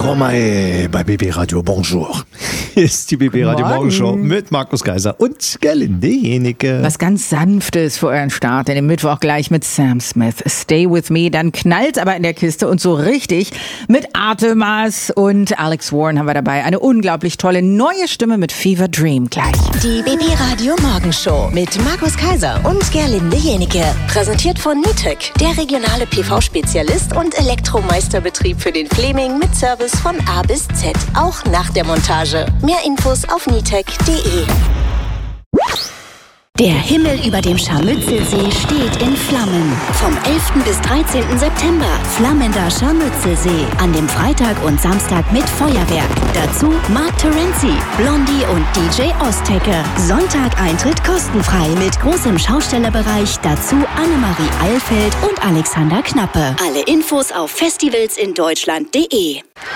Willkommen bei BB Radio Bonjour. Ist die BB Radio Morgenshow mit Markus Kaiser und Gerlinde Jenike. Was ganz Sanftes für euren Start in den Mittwoch gleich mit Sam Smith. Stay with me, dann knallt's aber in der Kiste und so richtig mit Artemas und Alex Warren haben wir dabei. Eine unglaublich tolle neue Stimme mit Fever Dream gleich. Die BB Radio Morgenshow mit Markus Kaiser und Gerlinde Jenike. Präsentiert von Nitec, der regionale PV-Spezialist und Elektromeisterbetrieb für den Fleming mit Service von A bis Z, auch nach der Montage. Mehr Infos auf nitec.de. Der Himmel über dem Scharmützelsee steht in Flammen. Vom 11. bis 13. September flammender Scharmützelsee. An dem Freitag und Samstag mit Feuerwerk. Dazu Mark Terenzi, Blondie und DJ Oztecker. Sonntag Eintritt kostenfrei mit großem Schaustellerbereich. Dazu Annemarie Eilfeld und Alexander Knappe. Alle Infos auf festivalsindeutschland.de.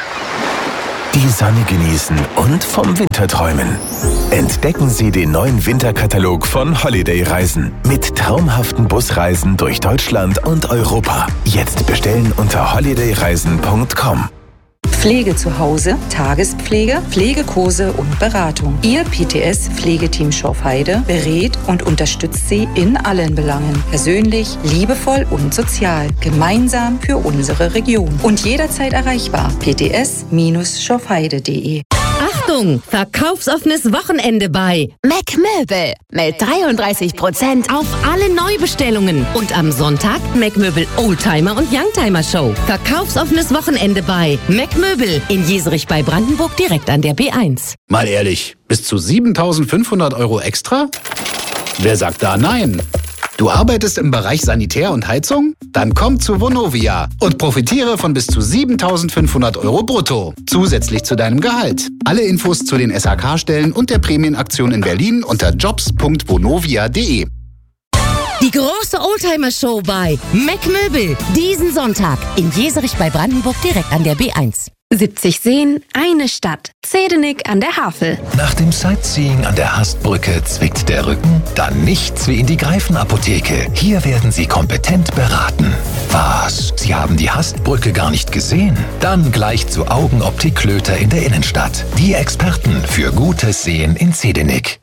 Die Sonne genießen und vom Winter träumen. Entdecken Sie den neuen Winterkatalog von Holiday Reisen mit traumhaften Busreisen durch Deutschland und Europa. Jetzt bestellen unter holidayreisen.com. Pflege zu Hause, Tagespflege, Pflegekurse und Beratung. Ihr PTS-Pflegeteam Schorfheide berät und unterstützt Sie in allen Belangen. Persönlich, liebevoll und sozial. Gemeinsam für unsere Region. Und jederzeit erreichbar. pts-schorfheide.de. Achtung! Verkaufsoffenes Wochenende bei Macmöbel mit 33% auf alle Neubestellungen. Und am Sonntag Macmöbel Oldtimer und Youngtimer Show. Verkaufsoffenes Wochenende bei Macmöbel in Jeserich bei Brandenburg direkt an der B1. Mal ehrlich, bis zu 7.500 € extra? Wer sagt da nein? Du arbeitest im Bereich Sanitär und Heizung? Dann komm zu Vonovia und profitiere von bis zu 7.500 € brutto. Zusätzlich zu deinem Gehalt. Alle Infos zu den SHK-Stellen und der Prämienaktion in Berlin unter jobs.vonovia.de. Die große Oldtimer-Show bei Macmöbel. Diesen Sonntag in Jeserich bei Brandenburg direkt an der B1. 70 Seen, eine Stadt. Zedenik an der Havel. Nach dem Sightseeing an der Hastbrücke zwickt der Rücken? Dann nichts wie in die Greifenapotheke. Hier werden Sie kompetent beraten. Was? Sie haben die Hastbrücke gar nicht gesehen? Dann gleich zu Augenoptik Klöter in der Innenstadt. Die Experten für gutes Sehen in Zedenik.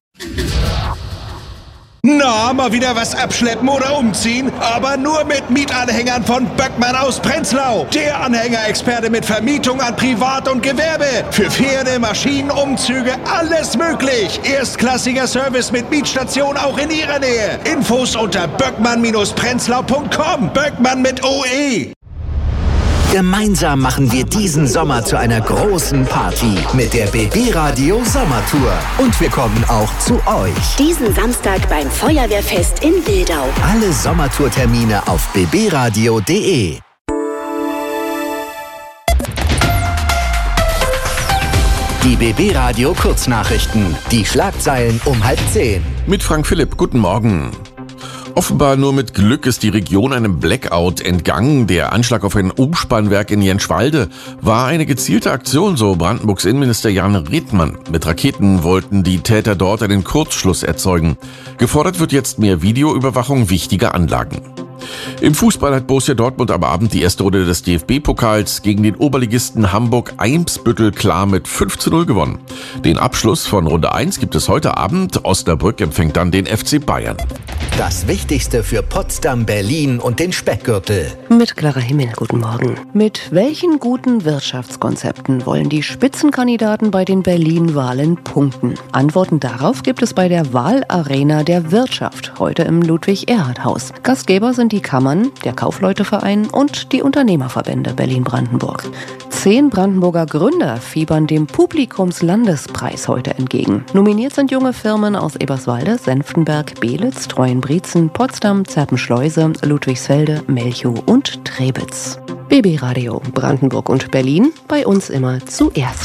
Na, mal wieder was abschleppen oder umziehen? Aber nur mit Mietanhängern von Böckmann aus Prenzlau. Der Anhängerexperte mit Vermietung an Privat und Gewerbe. Für Pferde, Maschinen, Umzüge, alles möglich. Erstklassiger Service mit Mietstation auch in Ihrer Nähe. Infos unter böckmann-prenzlau.com. Böckmann mit OE. Gemeinsam machen wir diesen Sommer zu einer großen Party mit der BB Radio Sommertour. Und wir kommen auch zu euch. Diesen Samstag beim Feuerwehrfest in Wildau. Alle Sommertourtermine auf bbradio.de. Die BB Radio Kurznachrichten. Die Schlagzeilen um 9:30. Mit Frank Philipp, guten Morgen. Offenbar nur mit Glück ist die Region einem Blackout entgangen. Der Anschlag auf ein Umspannwerk in Jenschwalde war eine gezielte Aktion, so Brandenburgs Innenminister Jan Redmann. Mit Raketen wollten die Täter dort einen Kurzschluss erzeugen. Gefordert wird jetzt mehr Videoüberwachung wichtiger Anlagen. Im Fußball hat Borussia Dortmund am Abend die erste Runde des DFB-Pokals gegen den Oberligisten Hamburg-Eimsbüttel klar mit 5:0 gewonnen. Den Abschluss von Runde 1 gibt es heute Abend. Osnabrück empfängt dann den FC Bayern. Das Wichtigste für Potsdam, Berlin und den Speckgürtel. Mit Clara Himmel, guten Morgen. Mit welchen guten Wirtschaftskonzepten wollen die Spitzenkandidaten bei den Berlin-Wahlen punkten? Antworten darauf gibt es bei der Wahlarena der Wirtschaft, heute im Ludwig-Erhard-Haus. Gastgeber sind die Kammern, der Kaufleuteverein und die Unternehmerverbände Berlin-Brandenburg. 10 Brandenburger Gründer fiebern dem Publikumslandespreis heute entgegen. Nominiert sind junge Firmen aus Eberswalde, Senftenberg, Belitz, Treuenbrietzen, Potsdam, Zerpenschleuse, Ludwigsfelde, Melchow und Trebitz. BB Radio Brandenburg und Berlin, bei uns immer zuerst.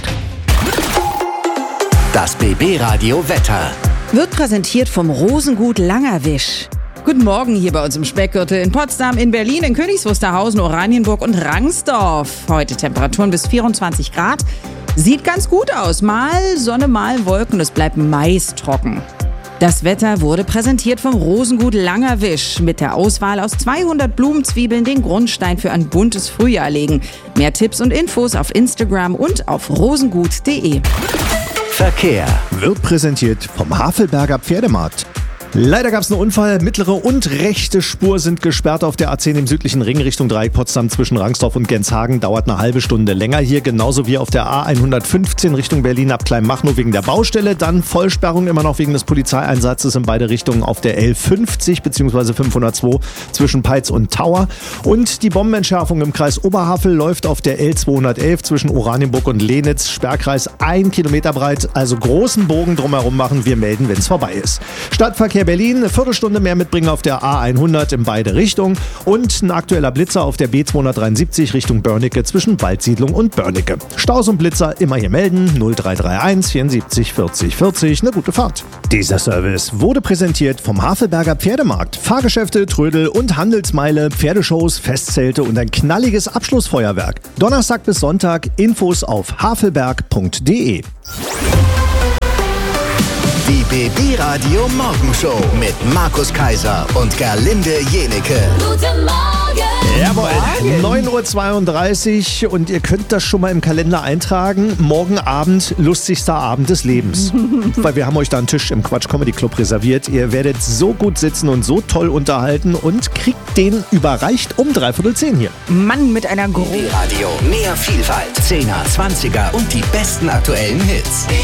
Das BB Radio Wetter Wird präsentiert vom Rosengut Langerwisch. Guten Morgen hier bei uns im Speckgürtel in Potsdam, in Berlin, in Königs Wusterhausen, Oranienburg und Rangsdorf. Heute Temperaturen bis 24 Grad. Sieht ganz gut aus. Mal Sonne, mal Wolken. Es bleibt meist trocken. Das Wetter wurde präsentiert vom Rosengut Langerwisch. Mit der Auswahl aus 200 Blumenzwiebeln den Grundstein für ein buntes Frühjahr legen. Mehr Tipps und Infos auf Instagram und auf rosengut.de. Verkehr wird präsentiert vom Havelberger Pferdemarkt. Leider gab es einen Unfall. Mittlere und rechte Spur sind gesperrt auf der A10 im südlichen Ring Richtung Dreieck Potsdam zwischen Rangsdorf und Genshagen. Dauert eine halbe Stunde länger hier. Genauso wie auf der A115 Richtung Berlin ab Kleinmachnow wegen der Baustelle. Dann Vollsperrung immer noch wegen des Polizeieinsatzes in beide Richtungen auf der L50 bzw. 502 zwischen Peitz und Tauer. Und die Bombenentschärfung im Kreis Oberhavel läuft auf der L211 zwischen Oranienburg und Lenitz. Sperrkreis 1 Kilometer breit. Also großen Bogen drumherum machen. Wir melden, wenn es vorbei ist. Stadtverkehr Berlin, eine Viertelstunde mehr mitbringen auf der A100 in beide Richtungen und ein aktueller Blitzer auf der B273 Richtung Börnecke zwischen Waldsiedlung und Börnecke. Staus und Blitzer immer hier melden, 0331 74 40 40, eine gute Fahrt. Dieser Service wurde präsentiert vom Havelberger Pferdemarkt. Fahrgeschäfte, Trödel und Handelsmeile, Pferdeshows, Festzelte und ein knalliges Abschlussfeuerwerk. Donnerstag bis Sonntag, Infos auf havelberg.de. Die BB Radio Morgenshow mit Markus Kaiser und Gerlinde Jenecke. Guten Morgen! Jawohl, 9.32 Uhr und ihr könnt das schon mal im Kalender eintragen. Morgen Abend, lustigster Abend des Lebens. Weil wir haben euch da einen Tisch im Quatsch Comedy Club reserviert. Ihr werdet so gut sitzen und so toll unterhalten und kriegt den überreicht um 9:45 hier. Mann mit einer BB Radio, mehr Vielfalt, 10er, 20er und die besten aktuellen Hits.